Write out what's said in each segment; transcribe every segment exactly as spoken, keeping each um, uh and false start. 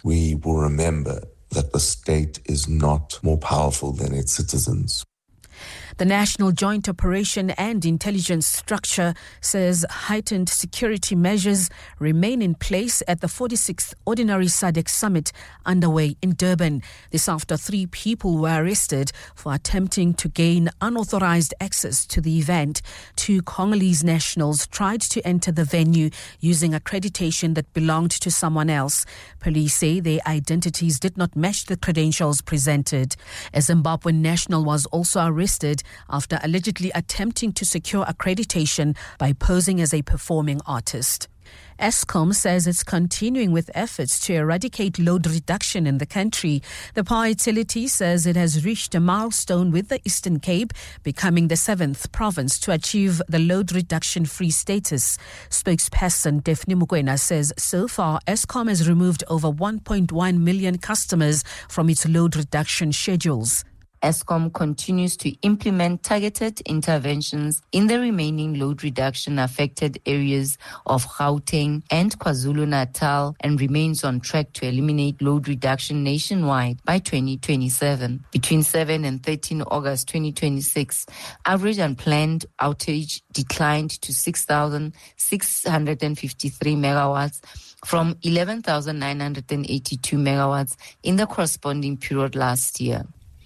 we will remember that the state is not more powerful than its citizens. The National Joint Operation and Intelligence Structure says heightened security measures remain in place at the forty-sixth Ordinary S A D C Summit underway in Durban. This after three people were arrested for attempting to gain unauthorized access to the event. Two Congolese nationals tried to enter the venue using accreditation that belonged to someone else. Police say their identities did not match the credentials presented. A Zimbabwean national was also arrested after allegedly attempting to secure accreditation by posing as a performing artist. Eskom says it's continuing with efforts to eradicate load reduction in the country. The power utility says it has reached a milestone with the Eastern Cape becoming the seventh province to achieve the load reduction-free status. Spokesperson Daphne Mukwena says so far Eskom has removed over one point one million customers from its load reduction schedules. Eskom continues to implement targeted interventions in the remaining load reduction affected areas of Gauteng and KwaZulu-Natal and remains on track to eliminate load reduction nationwide by twenty twenty-seven. Between seven and thirteen August twenty twenty-six, average unplanned outage declined to six thousand six hundred fifty-three megawatts from eleven thousand nine hundred eighty-two megawatts in the corresponding period last year.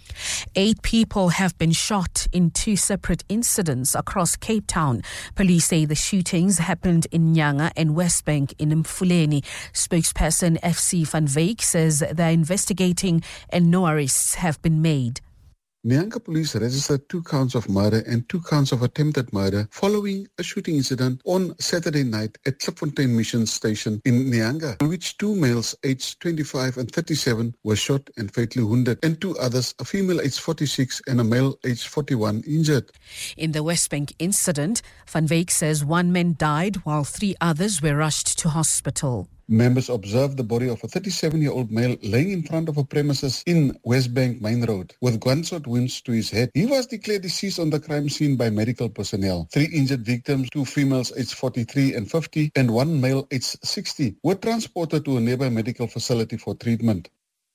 Eight people have been shot in two separate incidents across Cape Town. Police say the shootings happened in Nyanga and Westbank in Mfuleni. Spokesperson F C Van Wyk says they're investigating and no arrests have been made. Nyanga police registered two counts of murder and two counts of attempted murder following a shooting incident on Saturday night at Klipfontein Mission Station in Nyanga, in which two males aged twenty-five and thirty-seven were shot and fatally wounded, and two others, a female aged forty-six and a male aged forty-one, injured. In the Westbank incident, Van Wyk says one man died while three others were rushed to hospital. Members observed the body of a thirty-seven-year-old male laying in front of a premises in Westbank Main Road with gunshot wounds to his head. He was declared deceased on the crime scene by medical personnel. Three injured victims, two females aged forty-three and fifty and one male aged sixty, were transported to a nearby medical facility for treatment.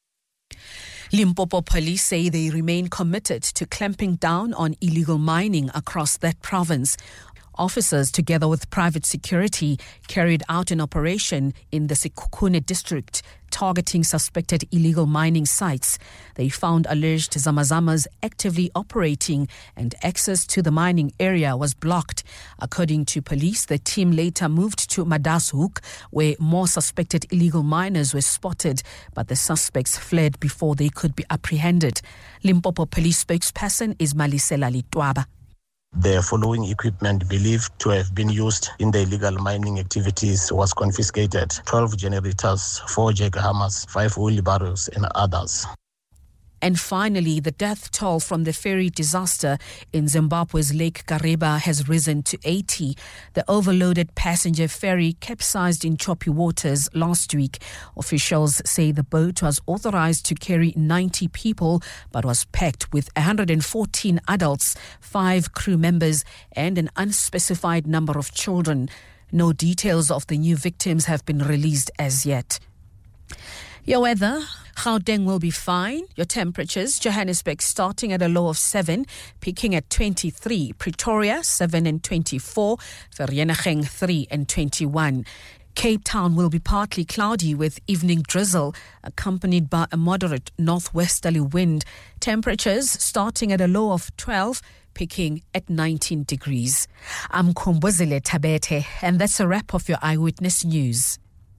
Limpopo police say they remain committed to clamping down on illegal mining across that province. Officers, together with private security, carried out an operation in the Sekhukhune district targeting suspected illegal mining sites. They found alleged Zamazamas actively operating and access to the mining area was blocked. According to police, the team later moved to Madashoek, where more suspected illegal miners were spotted, but the suspects fled before they could be apprehended. Limpopo police spokesperson is Malisela Litwaba. The following equipment believed to have been used in the illegal mining activities was confiscated: twelve generators, four jackhammers, five wheelbarrows and others. And finally, the death toll from the ferry disaster in Zimbabwe's Lake Kariba has risen to eighty. The overloaded passenger ferry capsized in choppy waters last week. Officials say the boat was authorized to carry ninety people, but was packed with one hundred fourteen adults, five crew members, and an unspecified number of children. No details of the new victims have been released as yet. Your weather: Gauteng will be fine. Your temperatures: Johannesburg starting at a low of seven, peaking at twenty-three. Pretoria seven and twenty-four. Vereeniging three and twenty-one. Cape Town will be partly cloudy with evening drizzle, accompanied by a moderate northwesterly wind. Temperatures starting at a low of twelve, peaking at nineteen degrees. I'm Kumbuzile Tabete, and that's a wrap of your Eyewitness News.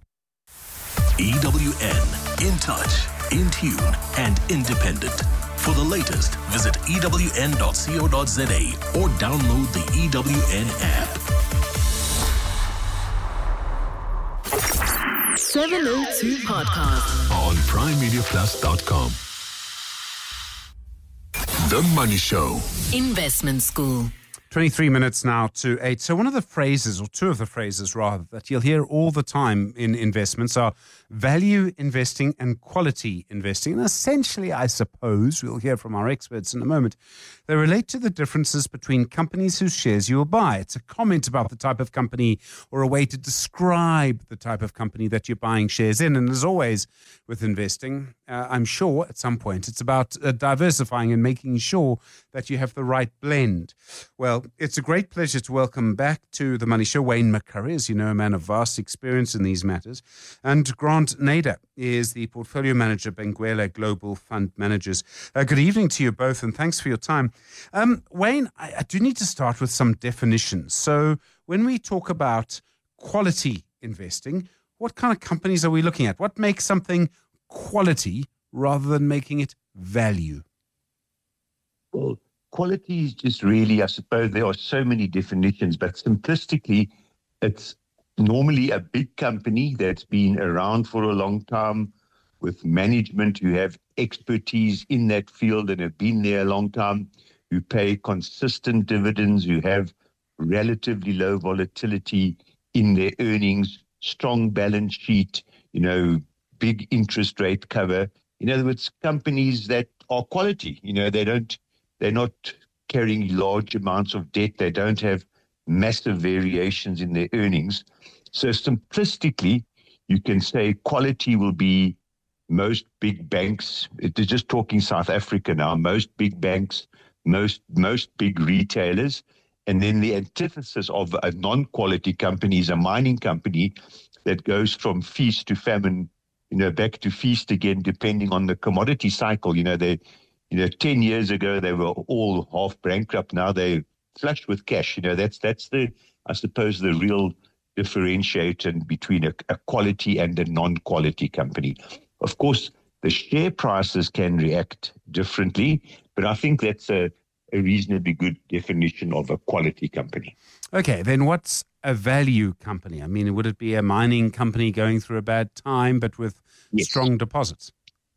E W N, in touch, in tune, and independent. For the latest, visit E W N dot co dot za or download the E W N app. seven oh two Podcast on prime media plus dot com. The Money Show. Investment School. twenty-three minutes now to eight. So one of the phrases, or two of the phrases rather, that you'll hear all the time in investments are value investing and quality investing. And essentially, I suppose, we'll hear from our experts in a moment, they relate to the differences between companies whose shares you will buy. It's a comment about the type of company or a way to describe the type of company that you're buying shares in. And as always with investing, uh, I'm sure at some point it's about uh, diversifying and making sure that you have the right blend. Well, it's a great pleasure to welcome back to the Money Show Wayne McCurry, as you know, a man of vast experience in these matters. And Grant Nader is the portfolio manager at Benguela Global Fund Managers. Uh, good evening to you both, and thanks for your time. Um, Wayne, I, I do need to start with some definitions. So when we talk about quality investing, what kind of companies are we looking at? What makes something quality rather than making it value? Well, quality is just really, I suppose there are so many definitions, but simplistically, it's normally a big company that's been around for a long time with management who have expertise in that field and have been there a long time, who pay consistent dividends, who have relatively low volatility in their earnings, strong balance sheet, you know, big interest rate cover. In other words, companies that are quality, you know, they don't, they're not carrying large amounts of debt. They don't have massive variations in their earnings. So simplistically, you can say quality will be most big banks. It is just talking South Africa now, most big banks, most most big retailers. And then the antithesis of a non-quality company is a mining company that goes from feast to famine, you know, back to feast again, depending on the commodity cycle. You know, they, you know, ten years ago, they were all half bankrupt. Now they're flush with cash. You know, that's, that's the, I suppose, the real differentiator between a, a quality and a non-quality company. Of course, the share prices can react differently, but I think that's a, a reasonably good definition of a quality company. Okay, then what's a value company? I mean, would it be a mining company going through a bad time, but with yes. strong deposits?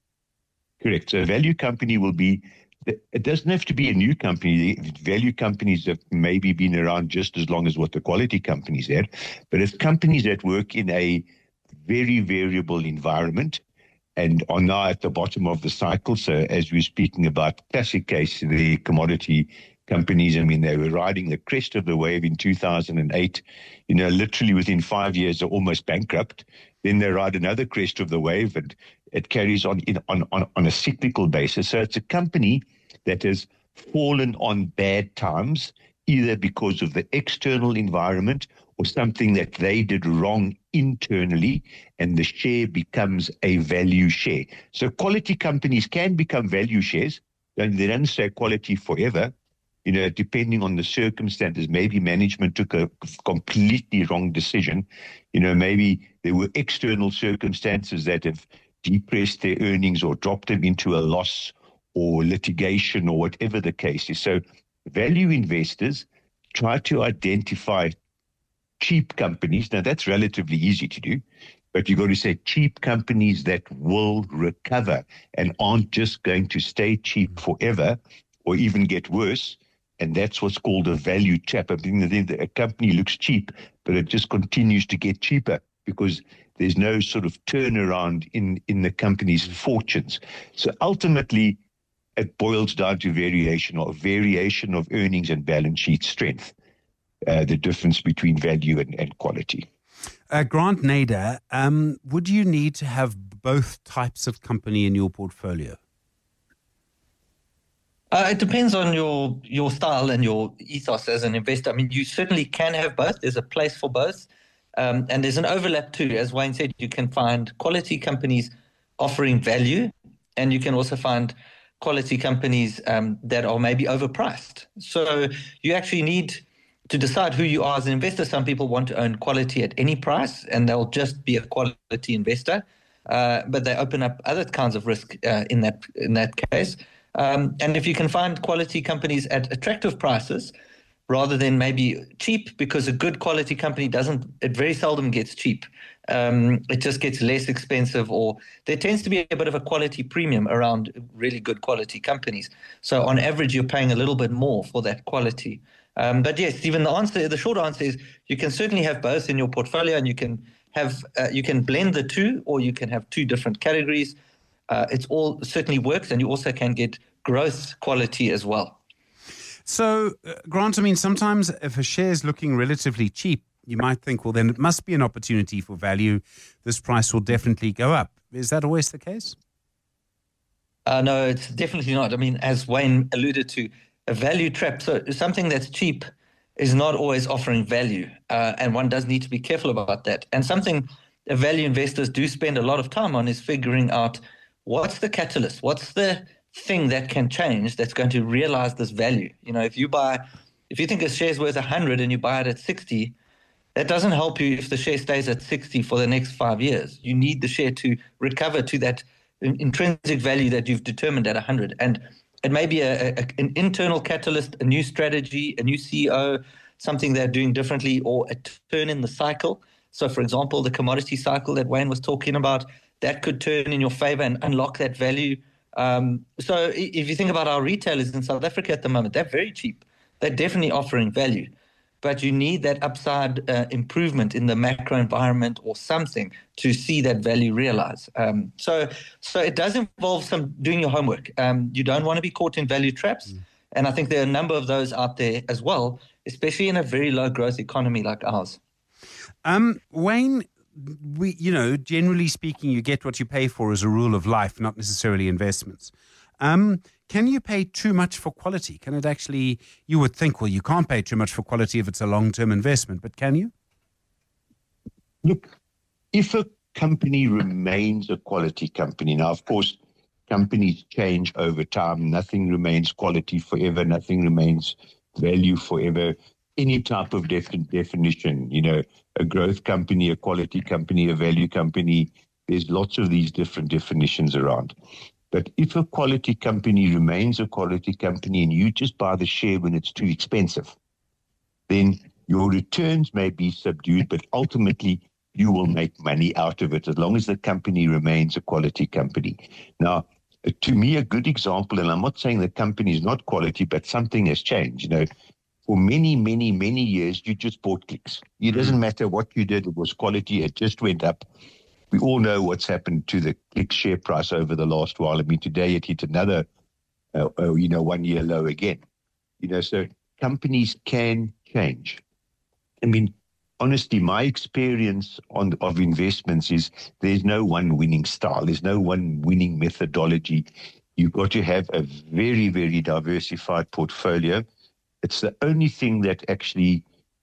Correct. So a value company will be, it doesn't have to be a new company. Value companies have maybe been around just as long as what the quality companies had, but it's companies that work in a very variable environment and are now at the bottom of the cycle. So as we're speaking about classic case, the commodity companies, I mean, they were riding the crest of the wave in two thousand eight, you know, literally within five years, they're almost bankrupt. Then they ride another crest of the wave and it carries on in, on, on, on a cyclical basis. So it's a company that has fallen on bad times, either because of the external environment or something that they did wrong internally, and the share becomes a value share. So quality companies can become value shares. They don't stay quality forever, you know, depending on the circumstances. Maybe management took a completely wrong decision. You know, maybe there were external circumstances that have depressed their earnings or dropped them into a loss or litigation or whatever the case is. So value investors try to identify cheap companies. Now, that's relatively easy to do, but you've got to say cheap companies that will recover and aren't just going to stay cheap forever or even get worse. And that's what's called a value trap. I mean, a company looks cheap, but it just continues to get cheaper because there's no sort of turnaround in, in the company's fortunes. So ultimately, it boils down to variation or variation of earnings and balance sheet strength, uh, the difference between value and, and quality. Uh, Grant Nader, um, would you need to have both types of company in your portfolio? Uh, it depends on your your style and your ethos as an investor. I mean, you certainly can have both. There's a place for both. Um, and there's an overlap too. As Wayne said, you can find quality companies offering value, and you can also find quality companies um, that are maybe overpriced. So you actually need to decide who you are as an investor. Some people want to own quality at any price, and they'll just be a quality investor. Uh, but they open up other kinds of risk uh, in that in that case. Um, and if you can find quality companies at attractive prices, rather than maybe cheap, because a good quality company doesn't, it very seldom gets cheap. Um, it just gets less expensive, or there tends to be a bit of a quality premium around really good quality companies. So on average, you're paying a little bit more for that quality. Um, but yes, Stephen, the answer, the short answer is you can certainly have both in your portfolio, and you can have uh, you can blend the two, or you can have two different categories. Uh, it's all certainly works, and you also can get growth quality as well. So, uh, Grant, I mean, sometimes if a share is looking relatively cheap, you might think, well, then it must be an opportunity for value. This price will definitely go up. Is that always the case? Uh, no, it's definitely not. I mean, as Wayne alluded to, a value trap. So something that's cheap is not always offering value, uh, and one does need to be careful about that. And something value investors do spend a lot of time on is figuring out what's the catalyst, what's the thing that can change that's going to realize this value. You know, if you buy, if you think a share's worth one hundred and you buy it at sixty, that doesn't help you if the share stays at sixty for the next five years. You need the share to recover to that intrinsic value that you've determined at one hundred. And it may be a, a, an internal catalyst, a new strategy, a new C E O, something they're doing differently, or a turn in the cycle. So, for example, the commodity cycle that Wayne was talking about, that could turn in your favor and unlock that value. Um, so if you think about our retailers in South Africa at the moment, they're very cheap. They're definitely offering value. But you need that upside uh, improvement in the macro environment or something to see that value realize. Um, so so it does involve some doing your homework. Um, you don't want to be caught in value traps. Mm. And I think there are a number of those out there as well, especially in a very low growth economy like ours. Um, Wayne, we, you know, generally speaking, you get what you pay for as a rule of life, not necessarily investments. Um, can you pay too much for quality? Can it actually, you would think, well, you can't pay too much for quality if it's a long-term investment, but can you? Look, if a company remains a quality company, now, of course, companies change over time. Nothing remains quality forever. Nothing remains value forever. Any type of def- definition, you know, a growth company, a quality company, a value company, there's lots of these different definitions around. But if a quality company remains a quality company and you just buy the share when it's too expensive, then your returns may be subdued, but ultimately you will make money out of it as long as the company remains a quality company. Now, to me, a good example, and I'm not saying the company is not quality, but something has changed. You know, for many, many, many years, you just bought clicks. It doesn't matter what you did. It was quality. It just went up. We all know what's happened to the click share price over the last while. I mean, today it hit another, uh, uh, you know, one year low again. You know, so companies can change. I mean, honestly, my experience on of investments is there's no one winning style. There's no one winning methodology. You've got to have a very, very diversified portfolio. It's the only thing that actually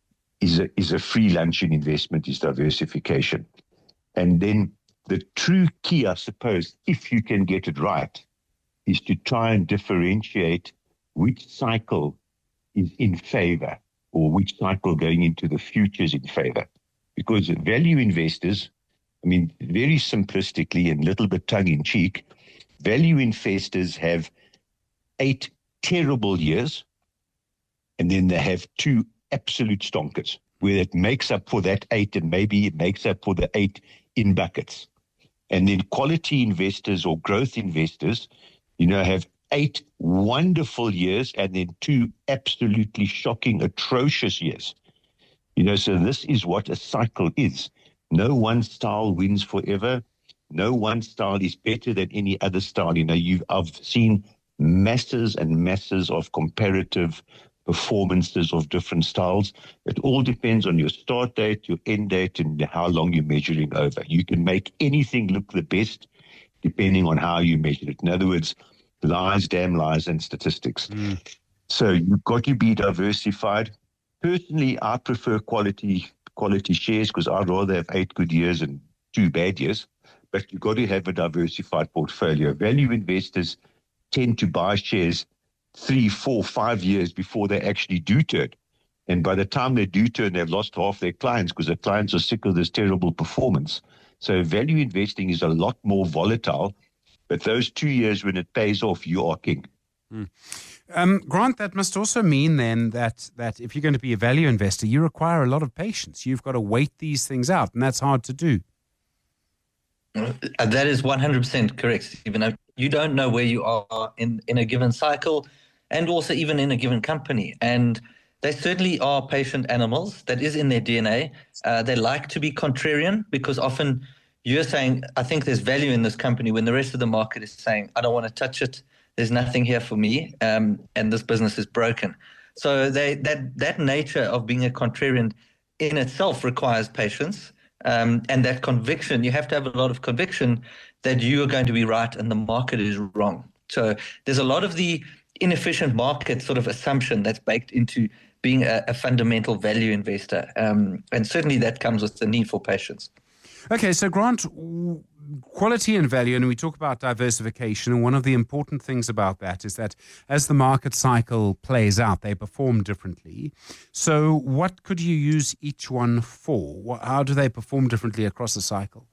is a, is a free lunch in investment is diversification. And then the true key, I suppose, if you can get it right, is to try and differentiate which cycle is in favor or which cycle going into the future is in favor. Because value investors, I mean, very simplistically and a little bit tongue-in-cheek, value investors have eight terrible years, and then they have two absolute stonkers, where it makes up for that eight, and maybe it makes up for the eight in buckets. And then quality investors or growth investors, you know, have eight wonderful years and then two absolutely shocking, atrocious years. You know, so this is what a cycle is. No one style wins forever. No one style is better than any other style. You know, you've, I've seen masses and masses of comparative performances of different styles. It all depends on your start date, your end date, and how long you're measuring over. You can make anything look the best depending on how you measure it. In other words, lies, damn lies, and statistics. Mm. So you've got to be diversified. Personally, I prefer quality quality shares because I'd rather have eight good years and two bad years. But you've got to have a diversified portfolio. Value investors tend to buy shares three, four, five years before they actually do turn. And by the time they do turn, they've lost half their clients because the clients are sick of this terrible performance. So value investing is a lot more volatile, but those two years when it pays off, you are king. Mm. Um, Grant, that must also mean then that, that if you're going to be a value investor, you require a lot of patience. You've got to wait these things out, and that's hard to do. That is one hundred percent correct, Stephen. You don't know where you are in, in a given cycle, and also even in a given company. And they certainly are patient animals. That is in their D N A. Uh, they like to be contrarian because often you're saying, I think there's value in this company when the rest of the market is saying, I don't want to touch it. There's nothing here for me. Um, and this business is broken. So they, that, that nature of being a contrarian in itself requires patience. Um, and that conviction, you have to have a lot of conviction that you are going to be right and the market is wrong. So there's a lot of the inefficient market sort of assumption that's baked into being a, a fundamental value investor. Um, and certainly that comes with the need for patience. Okay, so Grant, quality and value, and we talk about diversification, and one of the important things about that is that as the market cycle plays out, they perform differently. So what could you use each one for? How do they perform differently across the cycle?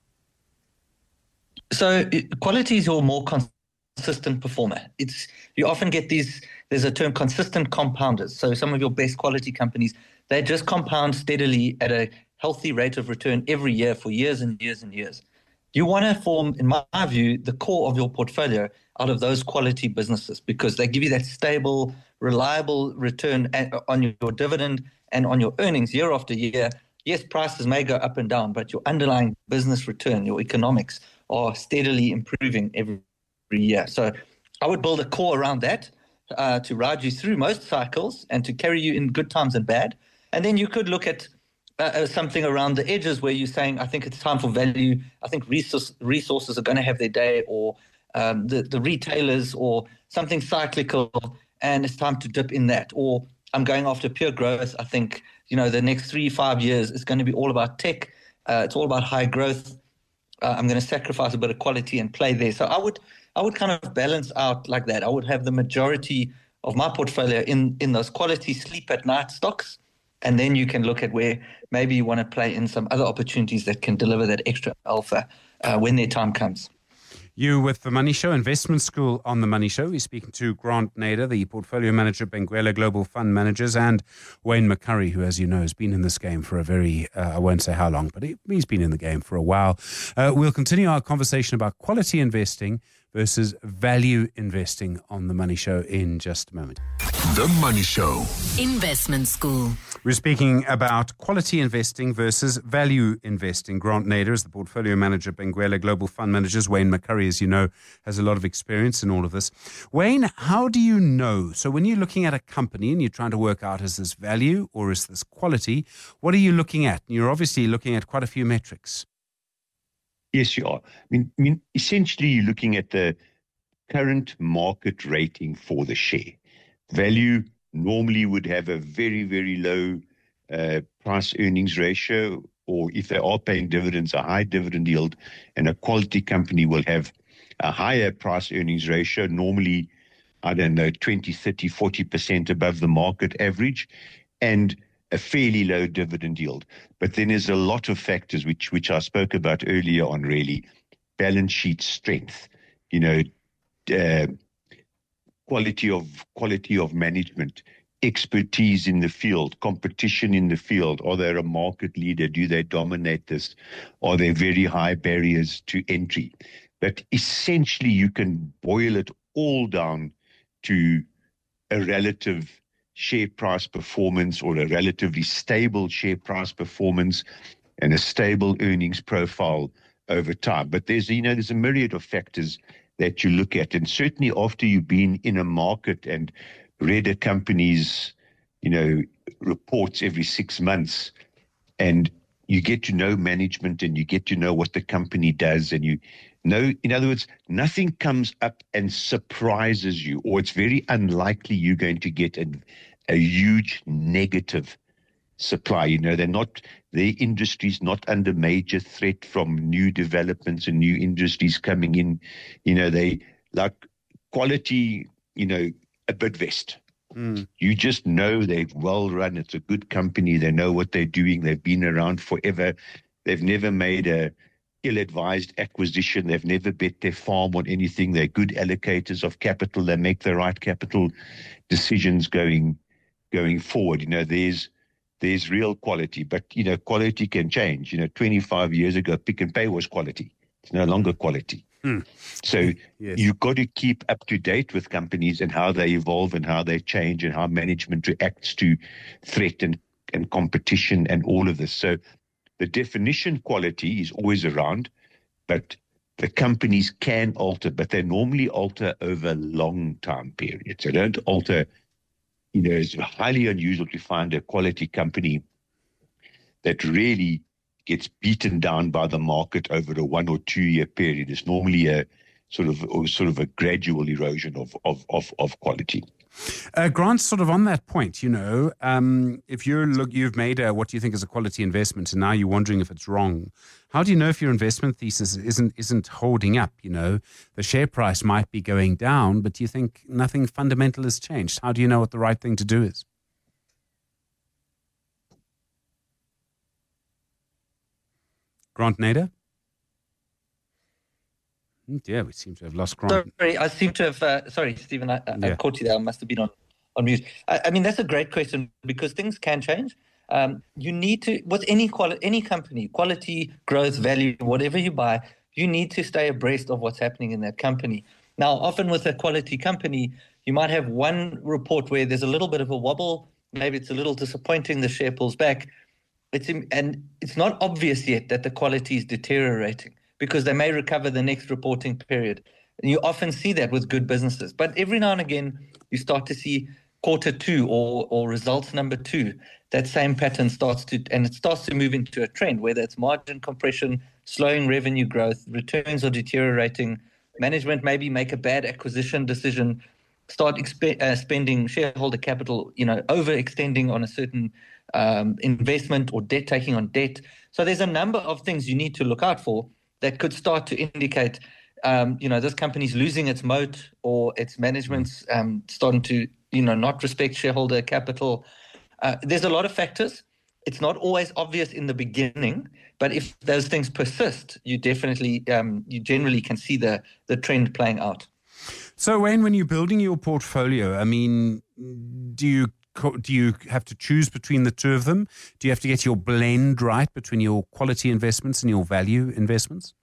So quality is your more consistent performer. It's you often get these, there's a term, consistent compounders. So some of your best quality companies, they just compound steadily at a healthy rate of return every year for years and years and years. You want to form, in my view, the core of your portfolio out of those quality businesses because they give you that stable, reliable return on your dividend and on your earnings year after year. Yes, prices may go up and down, but your underlying business return, your economics, are steadily improving every year. So I would build a core around that uh, to ride you through most cycles and to carry you in good times and bad. And then you could look at Uh, something around the edges where you're saying, I think it's time for value. I think resource, resources are going to have their day, or um, the, the retailers, or something cyclical, and it's time to dip in that. Or I'm going after pure growth. I think, you know, the next three, five years is going to be all about tech. Uh, it's all about high growth. Uh, I'm going to sacrifice a bit of quality and play there. So I would, I would kind of balance out like that. I would have the majority of my portfolio in, in those quality sleep at night stocks. And then you can look at where maybe you want to play in some other opportunities that can deliver that extra alpha uh, when their time comes. You with The Money Show, Investment School on The Money Show. We're speaking to Grant Nader, the portfolio manager at Benguela Global Fund Managers, and Wayne McCurry, who, as you know, has been in this game for a very, uh, I won't say how long, but he, he's been in the game for a while. Uh, we'll continue our conversation about quality investing versus value investing on The Money Show in just a moment. The Money Show. Investment School. We're speaking about quality investing versus value investing. Grant Nader is the portfolio manager at Benguela Global Fund Managers. Wayne McCurry, as you know, has a lot of experience in all of this. Wayne, how do you know? So when you're looking at a company and you're trying to work out, is this value or is this quality? What are you looking at? You're obviously looking at quite a few metrics. Yes, you are. I mean, I mean, essentially, you're looking at the current market rating for the share. Value normally would have a very, very low uh, price earnings ratio, or if they are paying dividends, a high dividend yield, and a quality company will have a higher price earnings ratio, normally, I don't know, twenty, thirty, forty percent above the market average, and a fairly low dividend yield. But then there's a lot of factors which which I spoke about earlier on, really. Balance sheet strength, you know, uh, quality of quality of management, expertise in the field, competition in the field. Are they a market leader? Do they dominate this? Are there very high barriers to entry? But essentially, you can boil it all down to a relative share price performance, or a relatively stable share price performance, and a stable earnings profile over time. But there's, you know, there's a myriad of factors that you look at. And certainly after you've been in a market and read a company's, you know, reports every six months, and you get to know management and you get to know what the company does, and you know, in other words, nothing comes up and surprises you, or it's very unlikely you're going to get a, a huge negative supply. You know, they're not, their industry's not under major threat from new developments and new industries coming in. You know, they like quality, you know, a Bidvest. Mm. You just know they're well run. It's a good company. They know what they're doing. They've been around forever. They've never made a ill-advised acquisition. They've never bet their farm on anything. They're good allocators of capital. They make the right capital decisions going going forward. You know, there's there's real quality, but, you know, quality can change. You know, twenty-five years ago, Pick n Pay was quality. It's no longer quality. Mm. So yes. You've got to keep up to date with companies and how they evolve and how they change and how management reacts to threat and, and competition and all of this. So the definition quality is always around, but the companies can alter, but they normally alter over long time periods. They don't alter, you know, it's highly unusual to find a quality company that really gets beaten down by the market over a one or two year period. It's normally a sort of or sort of a gradual erosion of of of, of quality. Uh, Grant, sort of on that point, you know, um, if you're look, you've made a, what you think is a quality investment, and now you're wondering if it's wrong. How do you know if your investment thesis isn't isn't holding up? You know, the share price might be going down, but you think nothing fundamental has changed. How do you know what the right thing to do is? Grant Nader? Yeah, we seem to have lost Grant. Sorry, I seem to have, uh, sorry, Stephen, I, I yeah. caught you there. I must have been on, on mute. I, I mean, that's a great question because things can change. Um, you need to, with any quali- any company, quality, growth, value, whatever you buy, you need to stay abreast of what's happening in that company. Now, often with a quality company, you might have one report where there's a little bit of a wobble. Maybe it's a little disappointing. The share pulls back. It's in, and it's not obvious yet that the quality is deteriorating because they may recover the next reporting period. And you often see that with good businesses. But every now and again, you start to see quarter two or or results number two, that same pattern starts to, and it starts to move into a trend, whether it's margin compression, slowing revenue growth, returns are deteriorating, management maybe make a bad acquisition decision, start expe- uh, spending shareholder capital, you know, overextending on a certain um, investment or debt, taking on debt. So there's a number of things you need to look out for that could start to indicate, um, you know, this company's losing its moat or its management's um, starting to, you know, not respect shareholder capital. Uh, there's a lot of factors. It's not always obvious in the beginning, but if those things persist, you definitely, um, you generally can see the the trend playing out. So, Wayne, when you're building your portfolio, I mean, do you do you have to choose between the two of them? Do you have to get your blend right between your quality investments and your value investments?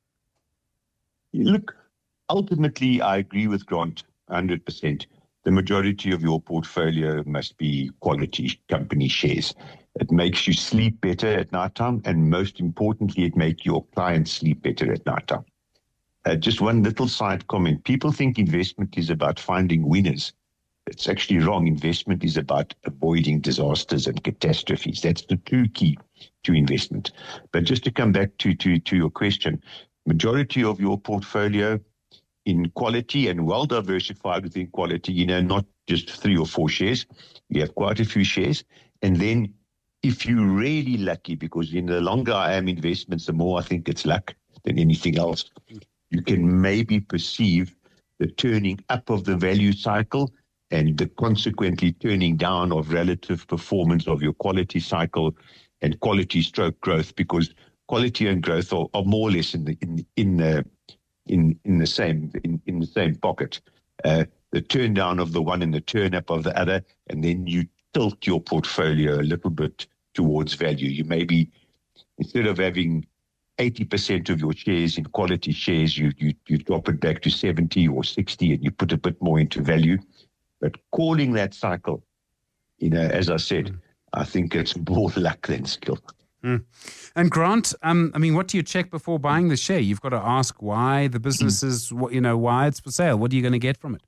Look, ultimately, I agree with Grant one hundred percent. The majority of your portfolio must be quality company shares. It makes you sleep better at nighttime, and most importantly, it makes your clients sleep better at nighttime. Uh, just one little side comment. People think investment is about finding winners. It's actually wrong. Investment is about avoiding disasters and catastrophes. That's the true key to investment. But just to come back to, to, to your question, majority of your portfolio in quality and well diversified within quality, you know, not just three or four shares. You have quite a few shares. And then if you're really lucky, because you know, the longer I am investments, the more I think it's luck than anything else, you can maybe perceive the turning up of the value cycle and the consequently turning down of relative performance of your quality cycle and quality stroke growth, because quality and growth are, are more or less in the in in the in, in the same in, in the same pocket. Uh, the turn down of the one and the turn up of the other, and then you tilt your portfolio a little bit towards value. You maybe, instead of having eighty percent of your shares in quality shares, you, you you drop it back to seventy or sixty and you put a bit more into value. But calling that cycle, you know, as I said, mm. I think it's more luck than skill. Mm. And Grant, um, I mean, what do you check before buying the share? You've got to ask why the business is, what you know, why it's for sale. What are you going to get from it?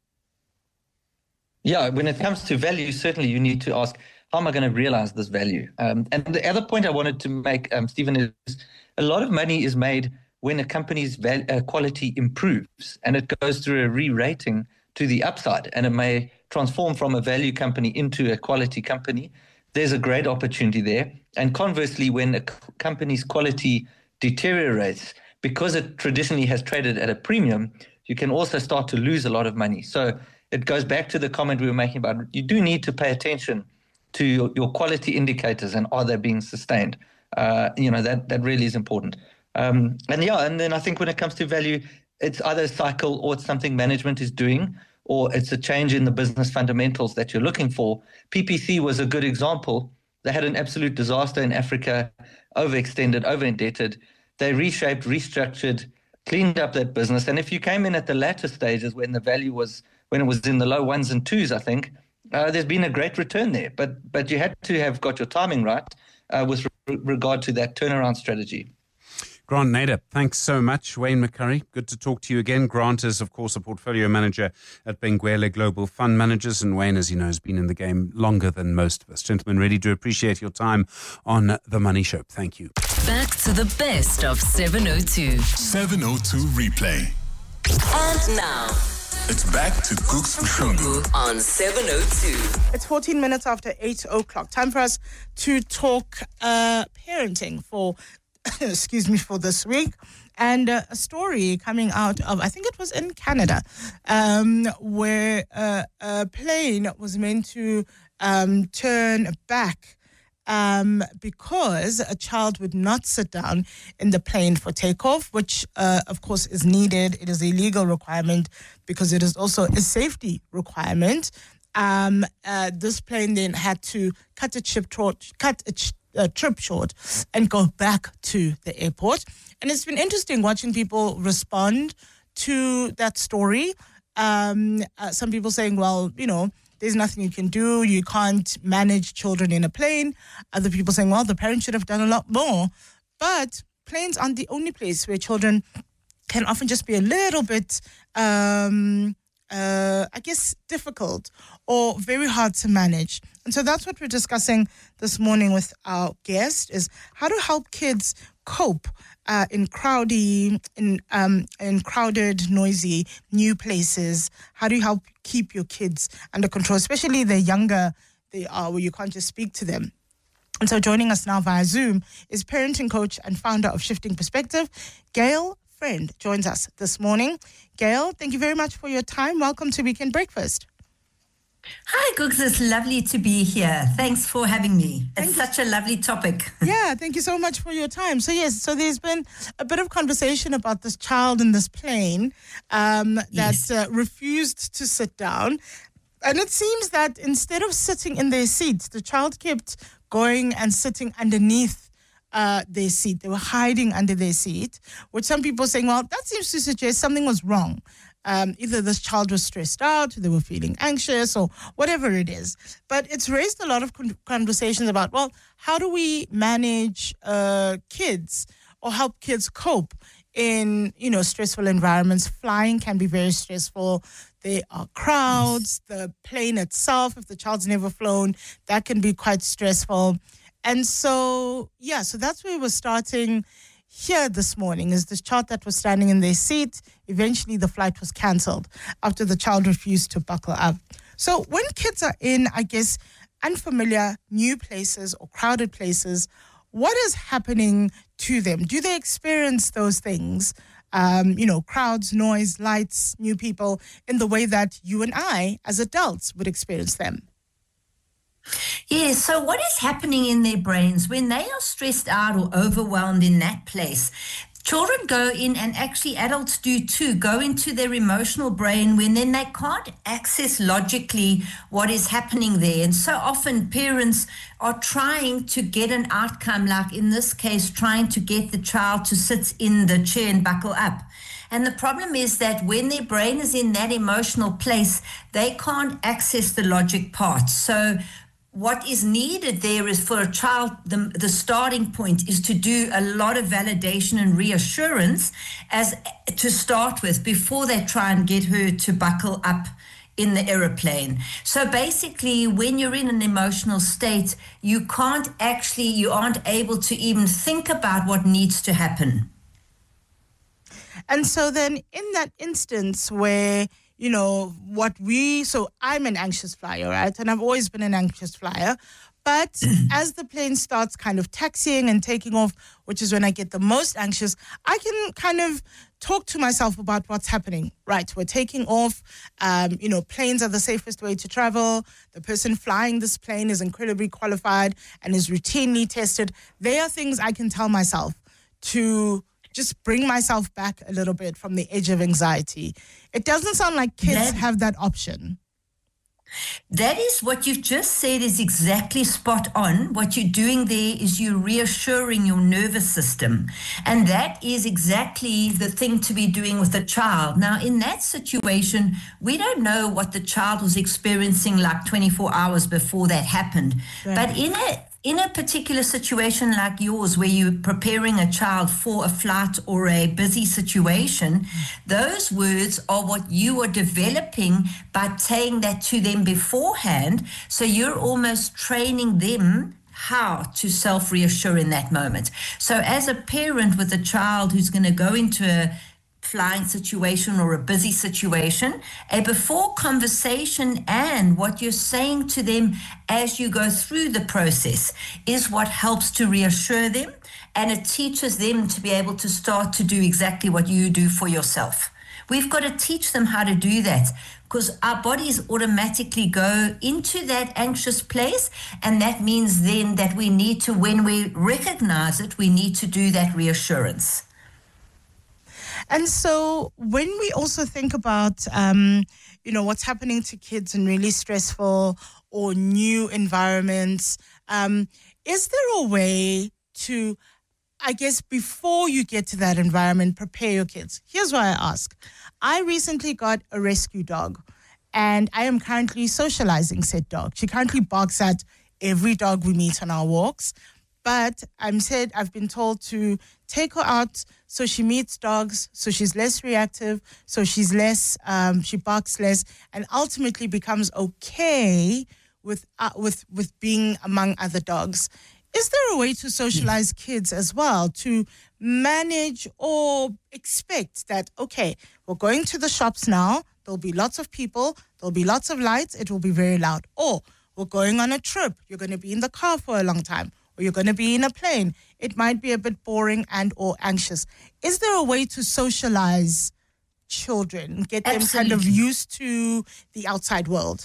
Yeah, when it comes to value, certainly you need to ask, how am I going to realize this value? Um, and the other point I wanted to make, um, Stephen, is a lot of money is made when a company's val- uh, quality improves and it goes through a re-rating to the upside, and it may transform from a value company into a quality company. There's a great opportunity there. And conversely, when a c- company's quality deteriorates, because it traditionally has traded at a premium, you can also start to lose a lot of money. So it goes back to the comment we were making about you do need to pay attention to your, your quality indicators and are they being sustained? Uh, you know, that, that really is important. Um, and yeah, and then I think when it comes to value, it's either a cycle or it's something management is doing, or it's a change in the business fundamentals that you're looking for. P P C was a good example. They had an absolute disaster in Africa, overextended, over-indebted. They reshaped, restructured, cleaned up that business. And if you came in at the latter stages when the value was, when it was in the low ones and twos, I think, uh, there's been a great return there. But but you had to have got your timing right uh, with re- regard to that turnaround strategy. Grant Nader, thanks so much. Wayne McCurry, good to talk to you again. Grant is, of course, a portfolio manager at Benguela Global Fund Managers. And Wayne, as you know, has been in the game longer than most of us. Gentlemen, really do appreciate your time on The Money Show. Thank you. Back to the best of seven oh two. seven oh two Replay. And now, It's back to Cooks Mshungu on seven oh two. It's fourteen minutes after eight o'clock. Time for us to talk uh, parenting for, excuse me, for this week. And uh, a story coming out of, I think it was in Canada, um, where uh, a plane was meant to um, turn back um, because a child would not sit down in the plane for takeoff, which, uh, of course, is needed. It is a legal requirement because it is also a safety requirement. Um, uh, this plane then had to cut a trip short, cut a, ch- a trip short and go back to the airport. And it's been interesting watching people respond to that story. Um, uh, some people saying, well, you know, there's nothing you can do. You can't manage children in a plane. Other people saying, well, the parents should have done a lot more. But planes aren't the only place where children can often just be a little bit, um, uh, I guess, difficult or very hard to manage. And so that's what we're discussing this morning with our guest, is how to help kids cope uh, in crowdy, in um, in crowded, noisy, new places. How do you help keep your kids under control, especially the younger they are, where you can't just speak to them? And so joining us now via Zoom is parenting coach and founder of Shifting Perspective, Gail Friend, joins us this morning. Gail, thank you very much for your time. Welcome to Weekend Breakfast. Hi, Googs. It's lovely to be here. Thanks for having me. Thank it's you. such a lovely topic. Yeah, thank you so much for your time. So, yes, so there's been a bit of conversation about this child in this plane um, that Yes. uh, refused to sit down. And it seems that instead of sitting in their seats, the child kept going and sitting underneath uh, their seat. They were hiding under their seat, which some people are saying, well, that seems to suggest something was wrong. Um, either this child was stressed out, they were feeling anxious, or whatever it is. But it's raised a lot of con- conversations about, well, how do we manage uh, kids or help kids cope in, you know, stressful environments? Flying can be very stressful. There are crowds, the plane itself, if the child's never flown, that can be quite stressful. And so, yeah, so that's where we're starting here this morning, is this child that was standing in their seat. Eventually, the flight was cancelled after the child refused to buckle up. So when kids are in, I guess, unfamiliar, new places or crowded places, what is happening to them? Do they experience those things, um, you know, crowds, noise, lights, new people, in the way that you and I, as adults, would experience them? Yeah, so what is happening in their brains when they are stressed out or overwhelmed in that place? Children go in, and actually adults do too, go into their emotional brain when then they can't access logically what is happening there. And so often parents are trying to get an outcome, like in this case, trying to get the child to sit in the chair and buckle up. And the problem is that when their brain is in that emotional place, they can't access the logic part. So what is needed there is for a child, the, the starting point is to do a lot of validation and reassurance as to start with before they try and get her to buckle up in the aeroplane. So basically, when you're in an emotional state, you can't actually, you aren't able to even think about what needs to happen. And so then in that instance where, you know, what we, so I'm an anxious flyer, right? And I've always been an anxious flyer. But as the plane starts kind of taxiing and taking off, which is when I get the most anxious, I can kind of talk to myself about what's happening. Right, we're taking off. Um, you know, planes are the safest way to travel. The person flying this plane is incredibly qualified and is routinely tested. They are things I can tell myself to just bring myself back a little bit from the edge of anxiety. It doesn't sound like kids That- have that option. That is what you've just said is exactly spot on. What you're doing there is you're reassuring your nervous system. And that is exactly the thing to be doing with a child. Now, in that situation, we don't know what the child was experiencing like twenty-four hours before that happened. Right. But in a In a particular situation like yours, where you're preparing a child for a flight or a busy situation, those words are what you are developing by saying that to them beforehand. So you're almost training them how to self-reassure in that moment. So as a parent with a child who's going to go into a flying situation or a busy situation, a before conversation and what you're saying to them as you go through the process is what helps to reassure them, and it teaches them to be able to start to do exactly what you do for yourself. We've got to teach them how to do that, because our bodies automatically go into that anxious place, and that means then that we need to, when we recognize it, we need to do that reassurance. And so when we also think about, um, you know, what's happening to kids in really stressful or new environments, um, is there a way to, I guess, before you get to that environment, prepare your kids? Here's why I ask. I recently got a rescue dog, and I am currently socializing said dog. She currently barks at every dog we meet on our walks. But I'm said I've been told to take her out so she meets dogs, so she's less reactive, so she's less, um, she barks less, and ultimately becomes okay with uh, with with being among other dogs. Is there a way to socialize kids as well, to manage or expect that, okay, we're going to the shops now, there'll be lots of people, there'll be lots of lights, it will be very loud. Or we're going on a trip, you're going to be in the car for a long time, or you're going to be in a plane. It might be a bit boring and or anxious. Is there a way to socialize children, get them Absolutely. kind of used to the outside world?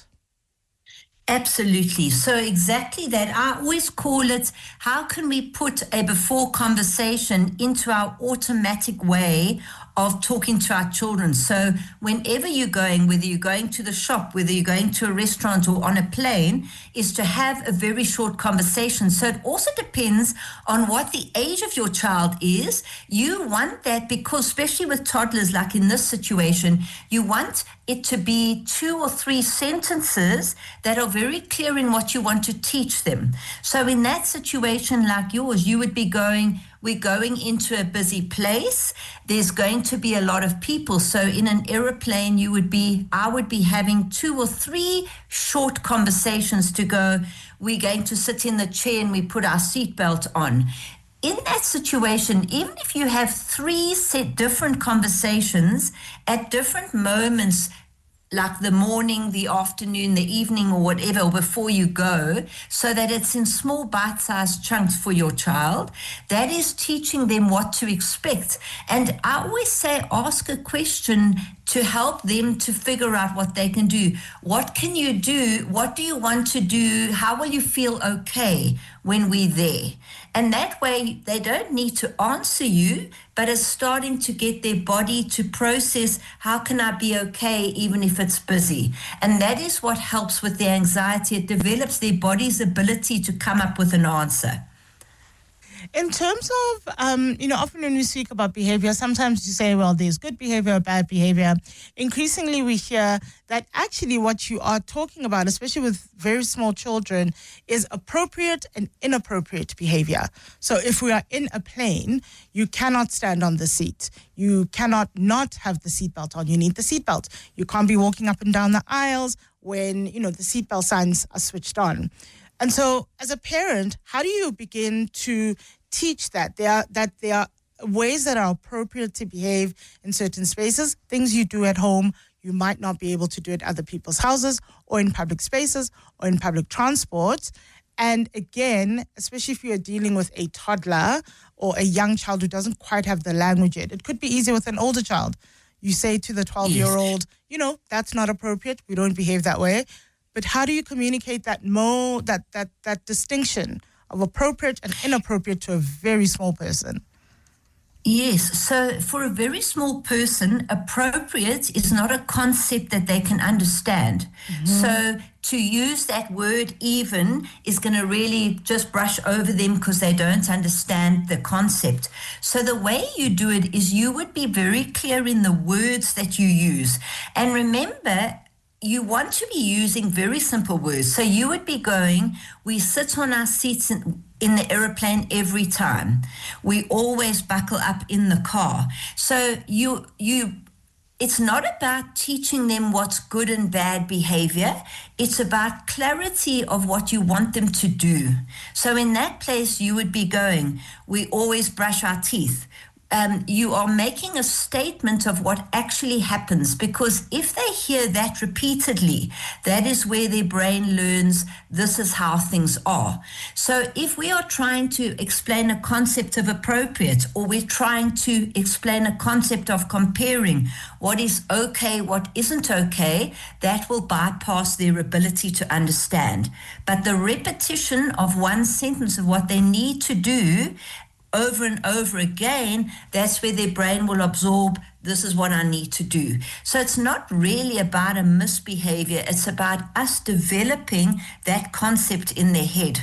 Absolutely. So exactly that. I always call it, how can we put a before conversation into our automatic way of talking to our children? So whenever you're going, whether you're going to the shop, whether you're going to a restaurant or on a plane, is to have a very short conversation. So it also depends on what the age of your child is. You want that because, especially with toddlers, like in this situation, you want it to be two or three sentences that are very clear in what you want to teach them. So in that situation like yours, you would be going, we're going into a busy place. There's going to be a lot of people. So in an aeroplane, you would be, I would be having two or three short conversations to go, we're going to sit in the chair and we put our seatbelt on. In that situation, even if you have three set different conversations at different moments, like the morning, the afternoon, the evening, or whatever, or before you go, so that it's in small bite-sized chunks for your child, that is teaching them what to expect. And I always say, ask a question to help them to figure out what they can do. What can you do? What do you want to do? How will you feel okay when we're there? And that way, they don't need to answer you, but it's starting to get their body to process, how can I be okay even if it's busy? And that is what helps with their anxiety. It develops their body's ability to come up with an answer. In terms of, um, you know, often when we speak about behavior, sometimes you say, well, there's good behavior, bad behavior. Increasingly, we hear that actually what you are talking about, especially with very small children, is appropriate and inappropriate behavior. So if we are in a plane, you cannot stand on the seat. You cannot not have the seatbelt on. You need the seatbelt. You can't be walking up and down the aisles when, you know, the seatbelt signs are switched on. And so as a parent, how do you begin to teach that there are, that there are ways that are appropriate to behave in certain spaces, things you do at home, you might not be able to do at other people's houses or in public spaces or in public transport. And again, especially if you're dealing with a toddler or a young child who doesn't quite have the language yet, it could be easier with an older child. You say to the twelve-year-old, you know, that's not appropriate. We don't behave that way. But how do you communicate that mo that that that distinction of appropriate and inappropriate to a very small person? Yes, so for a very small person, appropriate is not a concept that they can understand. Mm-hmm. So to use that word even is going to really just brush over them because they don't understand the concept. So the way you do it is you would be very clear in the words that you use. And remember, you want to be using very simple words. So you would be going, we sit on our seats in, in the aeroplane every time. We always buckle up in the car. So you you it's not about teaching them what's good and bad behavior. It's about clarity of what you want them to do. So in that place, you would be going, we always brush our teeth. Um, you are making a statement of what actually happens, because if they hear that repeatedly, that is where their brain learns this is how things are. So if we are trying to explain a concept of appropriate, or we're trying to explain a concept of comparing what is okay, what isn't okay, that will bypass their ability to understand. But the repetition of one sentence of what they need to do over and over again, that's where their brain will absorb, this is what I need to do. So it's not really about a misbehavior, it's about us developing that concept in their head.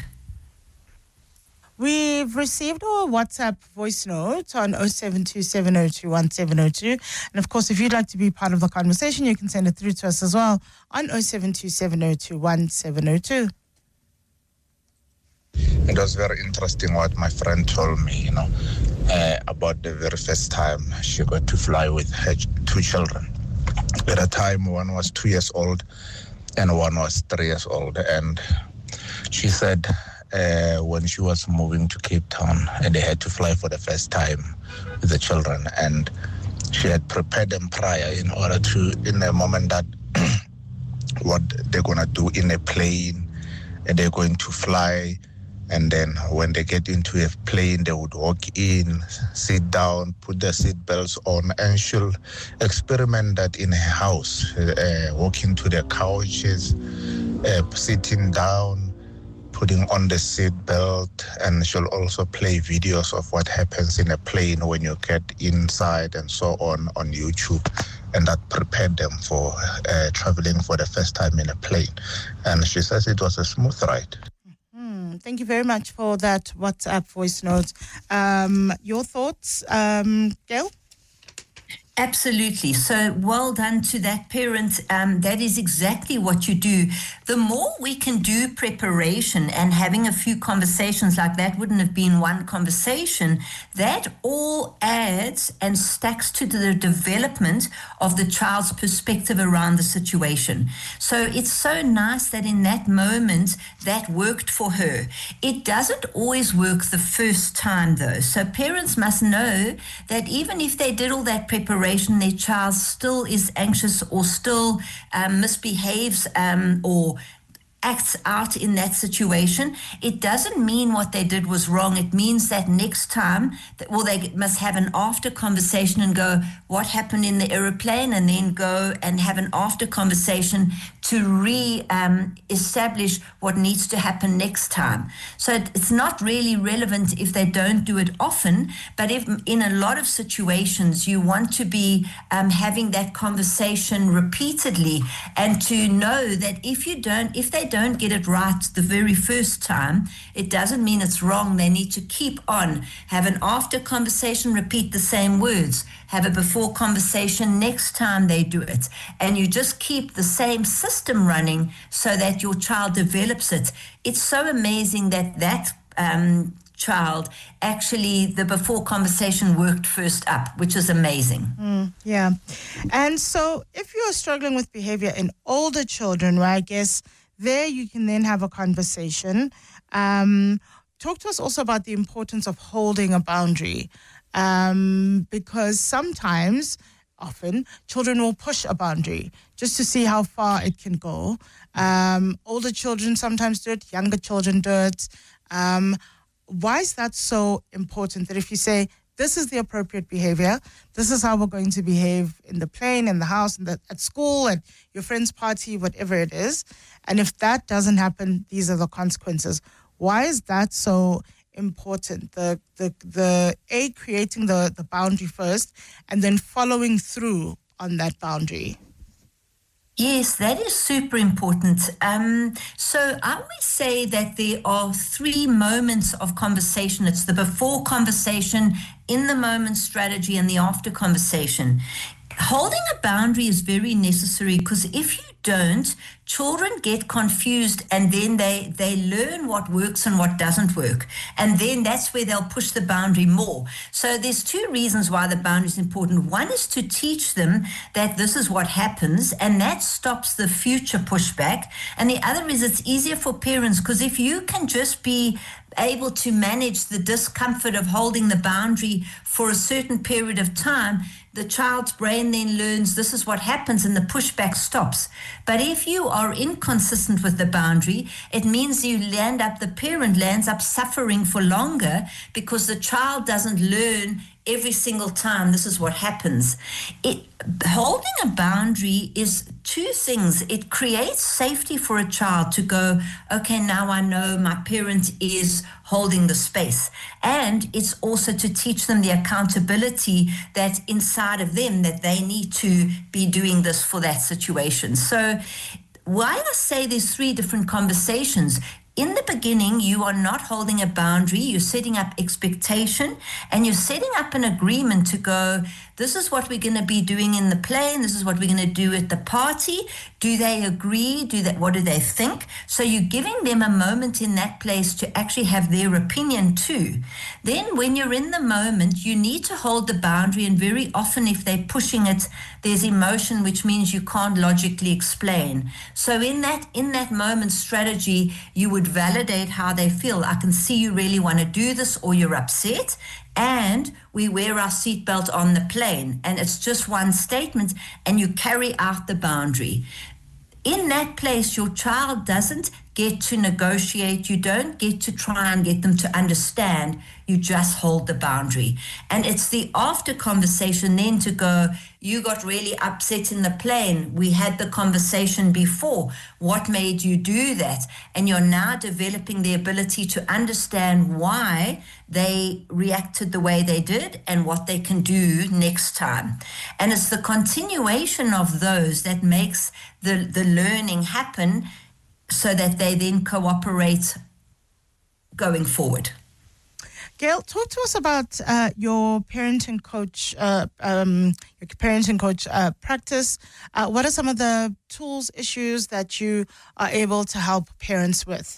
We've received our WhatsApp voice note on oh seven two seven oh two one seven oh two. And of course, if you'd like to be part of the conversation, you can send it through to us as well on oh seven two seven oh two one seven oh two. It was very interesting what my friend told me, you know, uh, about the very first time she got to fly with her two children. At a time, one was two years old and one was three years old. And she said uh, when she was moving to Cape Town and they had to fly for the first time with the children, and she had prepared them prior in order to, in the moment that what they're going to do in a plane, and they're going to fly. And then when they get into a plane, they would walk in, sit down, put their seat belts on, and she'll experiment that in her house, uh, walking to the couches, uh, sitting down, putting on the seat belt, and she'll also play videos of what happens in a plane when you get inside and so on on YouTube. And that prepared them for uh, traveling for the first time in a plane. And she says it was a smooth ride. Thank you very much for that WhatsApp voice note. Um, your thoughts, um, Gail? Absolutely. So well done to that parent. Um, that is exactly what you do. The more we can do preparation, and having a few conversations like that wouldn't have been one conversation, that all adds and stacks to the development of the child's perspective around the situation. So it's so nice that in that moment that worked for her. It doesn't always work the first time though. So parents must know that even if they did all that preparation, their child still is anxious or still um, misbehaves um, or acts out in that situation, it doesn't mean what they did was wrong. It means that next time, that, well, they must have an after conversation and go, what happened in the aeroplane, and then go and have an after conversation to re-establish um, what needs to happen next time. So it, it's not really relevant if they don't do it often, but if in a lot of situations you want to be um, having that conversation repeatedly, and to know that if you don't, if they don't get it right the very first time, it doesn't mean it's wrong. They need to keep on, have an after conversation, repeat the same words, have a before conversation next time they do it, and you just keep the same system running so that your child develops it. It's so amazing that that um, child actually, the before conversation worked first up, which is amazing. Mm, yeah. And so if you're struggling with behavior in older children, well, I guess there you can then have a conversation. Um, talk to us also about the importance of holding a boundary, um, because sometimes, often, children will push a boundary just to see how far it can go. Um, older children sometimes do it, younger children do it. Um, why is that so important, that if you say, this is the appropriate behavior, this is how we're going to behave in the plane, in the house, in the, at school, at your friend's party, whatever it is, and if that doesn't happen, these are the consequences. Why is that so important? The the the A, creating the, the boundary first, and then following through on that boundary. Yes, that is super important. Um, so I always say that there are three moments of conversation. It's the before conversation, in the moment strategy, and the after conversation. Holding a boundary is very necessary, because if you don't, children get confused, and then they, they learn what works and what doesn't work. And then that's where they'll push the boundary more. So there's two reasons why the boundary is important. One is to teach them that this is what happens, and that stops the future pushback. And the other is it's easier for parents, because if you can just be able to manage the discomfort of holding the boundary for a certain period of time, the child's brain then learns this is what happens, and the pushback stops. But if you are inconsistent with the boundary, it means you land up, the parent lands up suffering for longer, because the child doesn't learn every single time this is what happens. It, holding a boundary is two things. It creates safety for a child to go, okay, now I know my parent is holding the space. And it's also to teach them the accountability that inside of them, that they need to be doing this for that situation. So why I say there's three different conversations. In the beginning, you are not holding a boundary. You're setting up expectation, and you're setting up an agreement to go, this is what we're going to be doing in the play, and this is what we're going to do at the party. Do they agree? Do that? What do they think? So you're giving them a moment in that place to actually have their opinion too. Then when you're in the moment, you need to hold the boundary, and very often if they're pushing it, there's emotion, which means you can't logically explain. So in that in that moment strategy, you would validate how they feel. I can see you really want to do this, or you're upset, and we wear our seatbelt on the plane, and it's just one statement, and you carry out the boundary. In that place, your child doesn't get to negotiate. You don't get to try and get them to understand. You just hold the boundary. And it's the after conversation then to go, you got really upset in the plane. We had the conversation before. What made you do that? And you're now developing the ability to understand why they reacted the way they did and what they can do next time. And it's the continuation of those that makes the, the learning happen, so that they then cooperate going forward. Gail, talk to us about uh, your parenting coach, uh, um, your parenting coach uh, practice. Uh, what are some of the tools, issues that you are able to help parents with?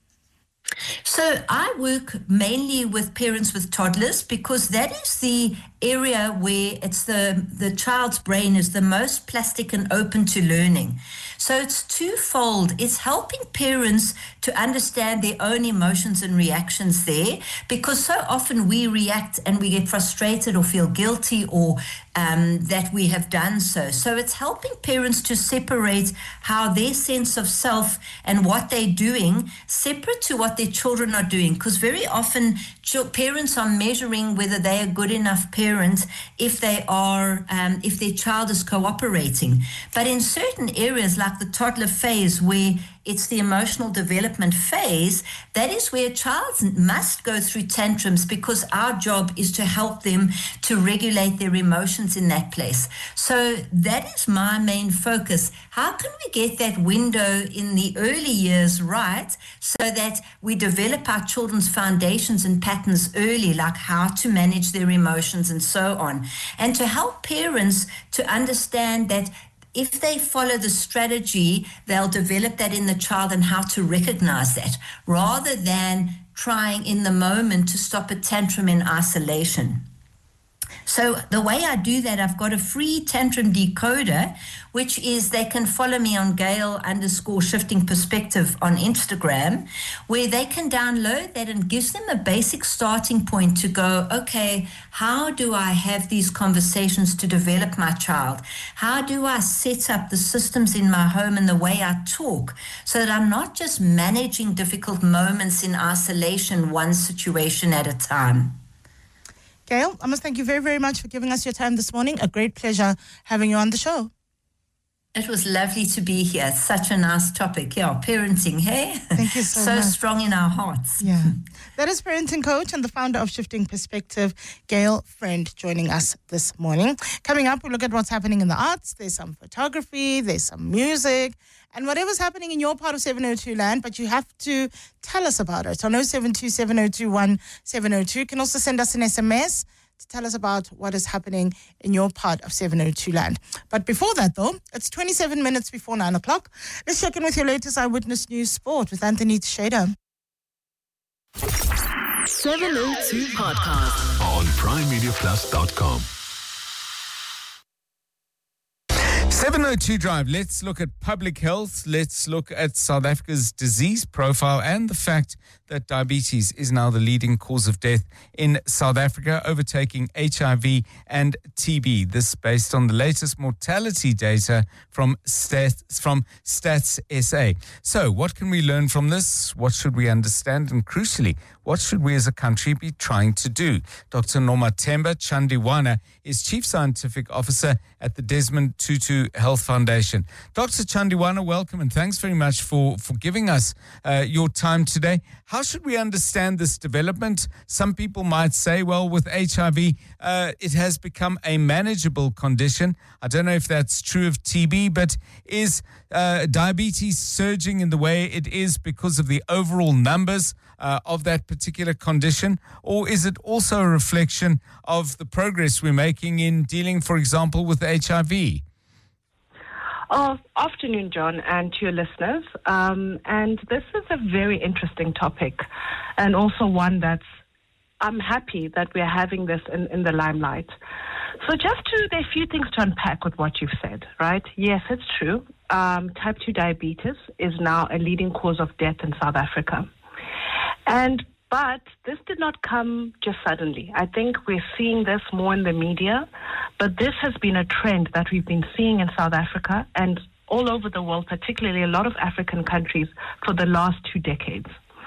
So I work mainly with parents with toddlers, because that is the area where it's the, the child's brain is the most plastic and open to learning. So it's twofold. It's helping parents to understand their own emotions and reactions there, because so often we react and we get frustrated or feel guilty, or um, that we have done so. So it's helping parents to separate how their sense of self and what they're doing separate to what their children are doing, because very often parents are measuring whether they are good enough parents if they are, um, if their child is cooperating. But in certain areas like the toddler phase, where it's the emotional development phase, that is where a child must go through tantrums, because our job is to help them to regulate their emotions in that place. So that is my main focus. How can we get that window in the early years right, so that we develop our children's foundations and patterns early, like how to manage their emotions and so on, and to help parents to understand that if they follow the strategy, they'll develop that in the child and how to recognize that, rather than trying in the moment to stop a tantrum in isolation. So the way I do that, I've got a free tantrum decoder, which is they can follow me on Gail underscore shifting perspective on Instagram, where they can download that, and gives them a basic starting point to go, okay, how do I have these conversations to develop my child? How do I set up the systems in my home and the way I talk, so that I'm not just managing difficult moments in isolation, one situation at a time? Gail, I must thank you very, very much for giving us your time this morning. A great pleasure having you on the show. It was lovely to be here. Such a nice topic. Yeah, parenting, hey? Thank you so, so much. So strong in our hearts. Yeah. That is parenting coach and the founder of Shifting Perspective, Gail Friend, joining us this morning. Coming up, we'll look at what's happening in the arts. There's some photography, there's some music, and whatever's happening in your part of seven oh two land, but you have to tell us about it on oh seven two, seven oh two, one seven oh two. You can also send us an S M S to tell us about what is happening in your part of seven oh two land. But before that, though, it's twenty-seven minutes before nine o'clock. Let's check in with your latest Eyewitness News Sport with Anthony Tsheda. seven oh two Podcast on prime media plus dot com. seven oh two Drive. Let's look at public health. Let's look at South Africa's disease profile and the fact that diabetes is now the leading cause of death in South Africa, overtaking H I V and T B. This based on the latest mortality data from Stats, from Stats S A. So what can we learn from this? What should we understand? And crucially, what should we as a country be trying to do? Doctor Nomathemba Chandiwana is Chief Scientific Officer at the Desmond Tutu Health Foundation. Doctor Chandiwana, welcome and thanks very much for, for giving us uh, your time today. How should we understand this development? Some people might say, well, with H I V, uh, it has become a manageable condition. I don't know if that's true of T B, but is uh, diabetes surging in the way it is because of the overall numbers uh, of that particular condition? Or is it also a reflection of the progress we're making in dealing, for example, with H I V? Oh, afternoon, John, and to your listeners. Um, and this is a very interesting topic, and also one that's, I'm happy that we're having this in, in the limelight. So just to, there are a few things to unpack with what you've said, right? Yes, it's true. Um, type two diabetes is now a leading cause of death in South Africa. And But this did not come just suddenly. I think we're seeing this more in the media, but this has been a trend that we've been seeing in South Africa and all over the world, particularly a lot of African countries, for the last two decades.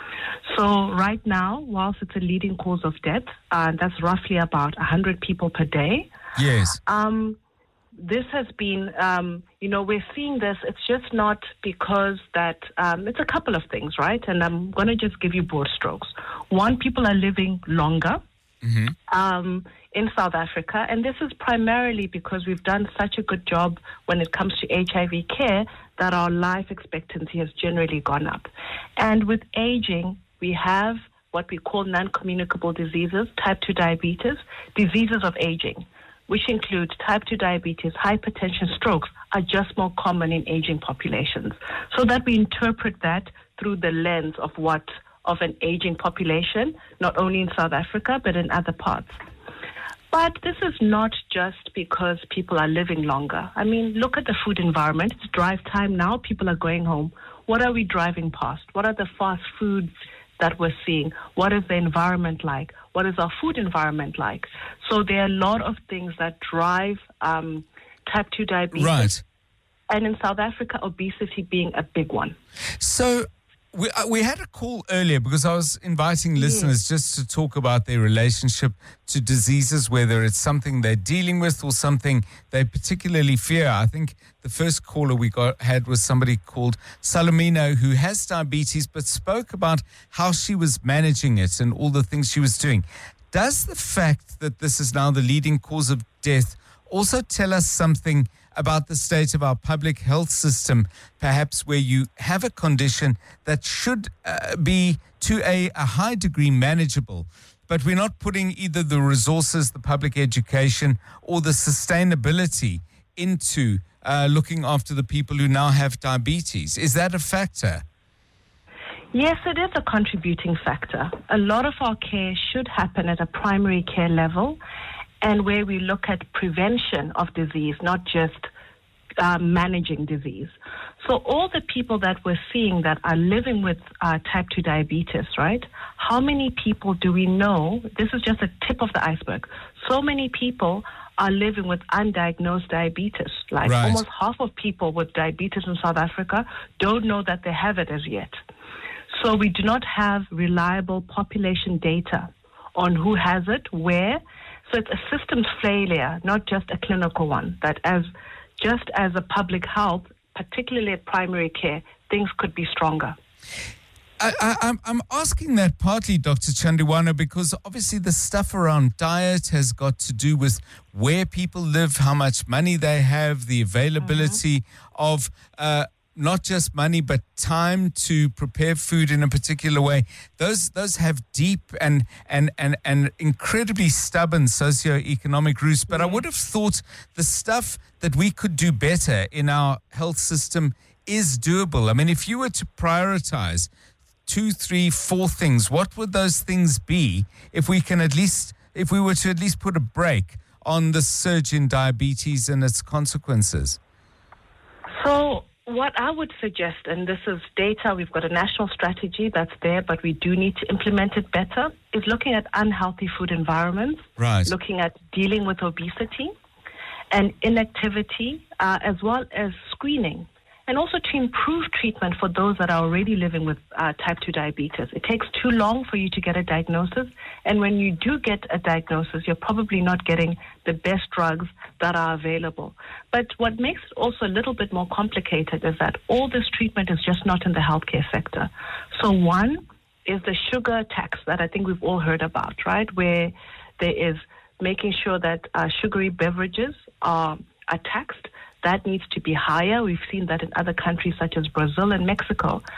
So right now, whilst it's a leading cause of death, uh, that's roughly about one hundred people per day. Yes. Um, This has been, um, you know, we're seeing this. It's just not because that, um, it's a couple of things, right? And I'm going to just give you broad strokes. One, people are living longer mm-hmm. um, in South Africa. And this is primarily because we've done such a good job when it comes to H I V care that our life expectancy has generally gone up. And with aging, we have what we call non-communicable diseases, type two diabetes, diseases of aging, which include type two diabetes, hypertension, strokes, are just more common in aging populations. So that we interpret that through the lens of what of an aging population, not only in South Africa, but in other parts. But this is not just because people are living longer. I mean, look at the food environment. It's drive time now. People are going home. What are we driving past? What are the fast foods that we're seeing? What is the environment like? What is our food environment like? So there are a lot of things that drive um, type two diabetes. Right. And in South Africa, obesity being a big one. So we, uh, we had a call earlier because I was inviting listeners yeah. just to talk about their relationship to diseases, whether it's something they're dealing with or something they particularly fear. I think the first caller we got had was somebody called Salomina, who has diabetes but spoke about how she was managing it and all the things she was doing. Does the fact that this is now the leading cause of death also tell us something about the state of our public health system, perhaps where you have a condition that should uh, be to a, a high degree manageable, but we're not putting either the resources, the public education, or the sustainability into uh, looking after the people who now have diabetes? Is that a factor? Yes, it is a contributing factor. A lot of our care should happen at a primary care level, and where we look at prevention of disease, not just uh, managing disease. So all the people that we're seeing that are living with uh, type two diabetes, right? How many people do we know? This is just a tip of the iceberg. So many people are living with undiagnosed diabetes. Like right. almost half of people with diabetes in South Africa don't know that they have it as yet. So we do not have reliable population data on who has it, where. So it's a systems failure, not just a clinical one, that as just as a public health, particularly at primary care, things could be stronger. I, I, I'm, I'm asking that partly, Doctor Chandiwana, because obviously the stuff around diet has got to do with where people live, how much money they have, the availability mm-hmm. of uh, not just money but time to prepare food in a particular way. Those those have deep and and and, and incredibly stubborn socioeconomic roots. But mm-hmm. I would have thought the stuff that we could do better in our health system is doable. I mean, if you were to prioritize two, three, four things, what would those things be if we can at least, if we were to at least put a brake on the surge in diabetes and its consequences? So what I would suggest, and this is data, we've got a national strategy that's there, but we do need to implement it better, is looking at unhealthy food environments, right. looking at dealing with obesity and inactivity, uh, as well as screening. And also to improve treatment for those that are already living with uh, type two diabetes. It takes too long for you to get a diagnosis, and when you do get a diagnosis, you're probably not getting the best drugs that are available. But what makes it also a little bit more complicated is that all this treatment is just not in the healthcare sector. So one is the sugar tax that I think we've all heard about, right, where there is making sure that uh, sugary beverages are, are taxed. That needs to be higher. We've seen that in other countries such as Brazil and Mexico.